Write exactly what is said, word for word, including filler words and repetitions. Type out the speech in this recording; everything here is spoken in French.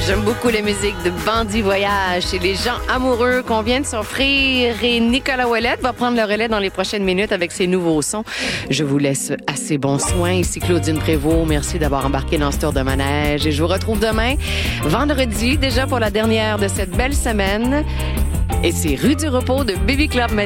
J'aime beaucoup la musique de Bandit Voyage. C'est les gens amoureux qu'on vient de s'offrir et Nicolas Ouellette va prendre le relais dans les prochaines minutes avec ses nouveaux sons. Je vous laisse assez bons soins. Ici Claudine Prévost. Merci d'avoir embarqué dans ce tour de manège et je vous retrouve demain, vendredi, déjà pour la dernière de cette belle semaine. Et c'est Rue du Repos de Baby Club.